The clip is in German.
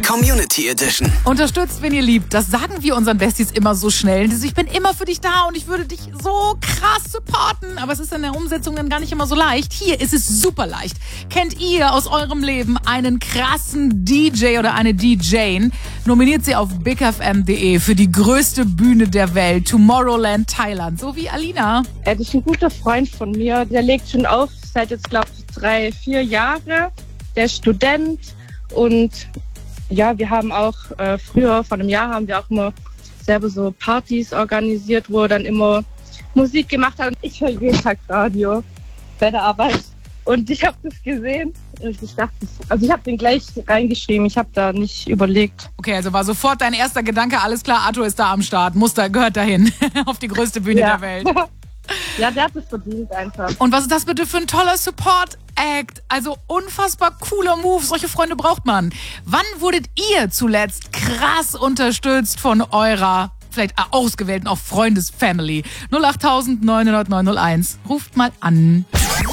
Community Edition. Unterstützt, wenn ihr liebt. Das sagen wir unseren Besties immer so schnell. Ich bin immer für dich da und ich würde dich so krass supporten. Aber es ist in der Umsetzung dann gar nicht immer so leicht. Hier ist es super leicht. Kennt ihr aus eurem Leben einen krassen DJ oder eine DJin? Nominiert sie auf bigfm.de für die größte Bühne der Welt, Tomorrowland Thailand. So wie Alina. Das ist ein guter Freund von mir. Der legt schon auf seit jetzt, glaube ich, 3-4 Jahre. Der ist Student und ja, wir haben auch früher, vor einem Jahr, haben wir auch immer selber so Partys organisiert, wo er dann immer Musik gemacht hat. Ich höre jeden Tag Radio bei der Arbeit und ich habe das gesehen und ich dachte, also ich habe den gleich reingeschrieben, ich habe da nicht überlegt. Okay, also war sofort dein erster Gedanke, alles klar, Arthur ist da am Start, gehört dahin, auf die größte Bühne der Welt. Ja, der hat es verdient einfach. Und was ist das bitte für ein toller Support-Act? Also unfassbar cooler Move, solche Freunde braucht man. Wann wurdet ihr zuletzt krass unterstützt von eurer, vielleicht ausgewählten, auch Freundes-Family? 08900 901. Ruft mal an.